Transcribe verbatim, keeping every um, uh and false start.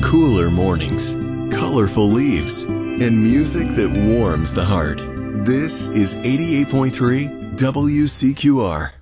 cooler mornings, colorful leaves, and music that warms the heart. This is eighty-eight point three W C Q R.